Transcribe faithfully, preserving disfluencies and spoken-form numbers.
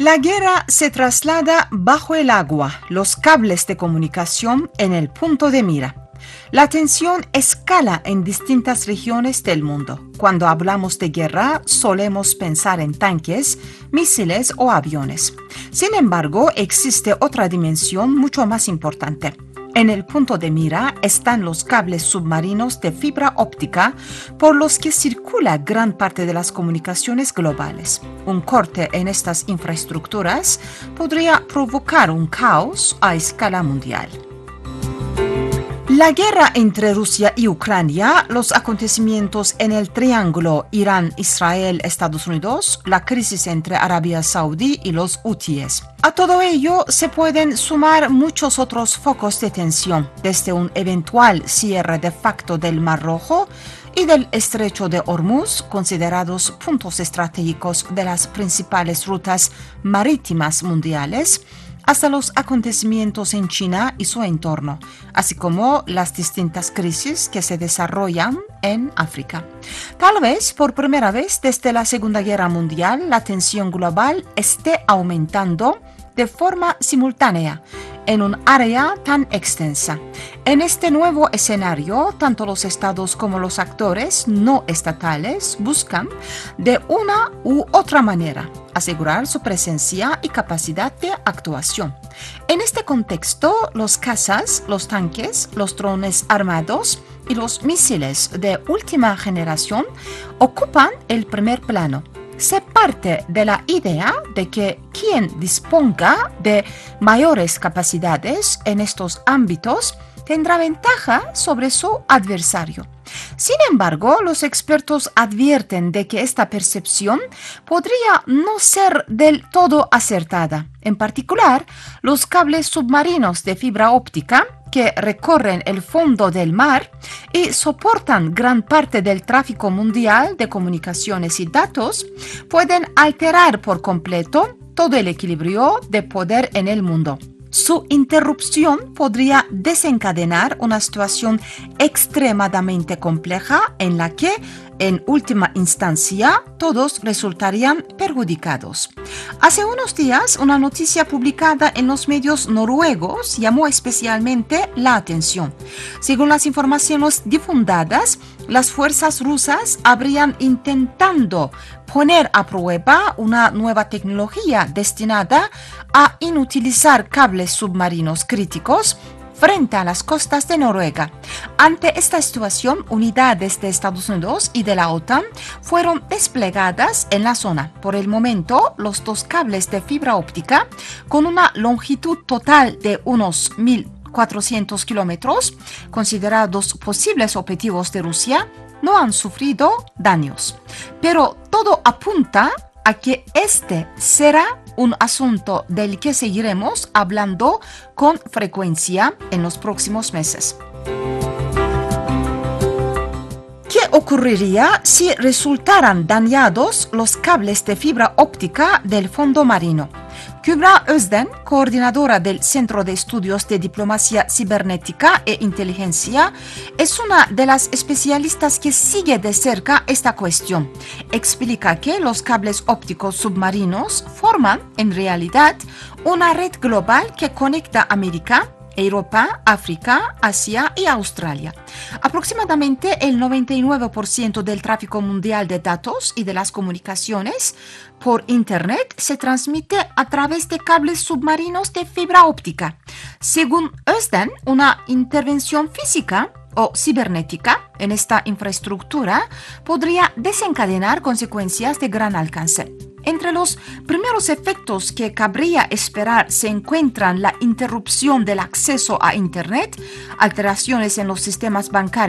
La guerra se traslada bajo el agua, los cables de comunicación en el punto de mira. La tensión escala en distintas regiones del mundo. Cuando hablamos de guerra, solemos pensar en tanques, misiles o aviones. Sin embargo, existe otra dimensión mucho más importante. En el punto de mira están los cables submarinos de fibra óptica por los que circula gran parte de las comunicaciones globales. Un corte en estas infraestructuras podría provocar un caos a escala mundial. La guerra entre Rusia y Ucrania, los acontecimientos en el triángulo Irán, Israel, Estados Unidos, la crisis entre Arabia Saudí y los hutíes. A todo ello se pueden sumar muchos otros focos de tensión, desde un eventual cierre de facto del Mar Rojo y del Estrecho de Hormuz, considerados puntos estratégicos de las principales rutas marítimas mundiales, hasta los acontecimientos en China y su entorno, así como las distintas crisis que se desarrollan en África. Tal vez por primera vez desde la Segunda Guerra Mundial, la tensión global esté aumentando de forma simultánea en un área tan extensa. En este nuevo escenario, tanto los estados como los actores no estatales buscan, de una u otra manera, asegurar su presencia y capacidad de actuación. En este contexto, los cazas, los tanques, los drones armados y los misiles de última generación ocupan el primer plano. Se parte de la idea de que quien disponga de mayores capacidades en estos ámbitos tendrá ventaja sobre su adversario. Sin embargo, los expertos advierten de que esta percepción podría no ser del todo acertada. En particular, los cables submarinos de fibra óptica que recorren el fondo del mar y soportan gran parte del tráfico mundial de comunicaciones y datos, pueden alterar por completo todo el equilibrio de poder en el mundo. Su interrupción podría desencadenar una situación extremadamente compleja en la que, en última instancia, todos resultarían perjudicados. Hace unos días, una noticia publicada en los medios noruegos llamó especialmente la atención. Según las informaciones difundidas, las fuerzas rusas habrían intentando poner a prueba una nueva tecnología destinada a inutilizar cables submarinos críticos frente a las costas de Noruega. Ante esta situación, unidades de Estados Unidos y de la OTAN fueron desplegadas en la zona. Por el momento, los dos cables de fibra óptica, con una longitud total de unos mil cuatrocientos kilómetros, considerados posibles objetivos de Rusia, no han sufrido daños. Pero todo apunta a que este será un asunto del que seguiremos hablando con frecuencia en los próximos meses. ¿Qué ocurriría si resultaran dañados los cables de fibra óptica del fondo marino? Kübra Özden, coordinadora del Centro de Estudios de Diplomacia Cibernética e Inteligencia, es una de las especialistas que sigue de cerca esta cuestión. Explica que los cables ópticos submarinos forman, en realidad, una red global que conecta América, Europa, África, Asia y Australia. Aproximadamente el noventa y nueve por ciento del tráfico mundial de datos y de las comunicaciones por Internet se transmite a través de cables submarinos de fibra óptica. Según Özden, una intervención física o cibernética en esta infraestructura podría desencadenar consecuencias de gran alcance. Entre los primeros efectos que cabría esperar se encuentran la interrupción del acceso a Internet, alteraciones en los sistemas bancarios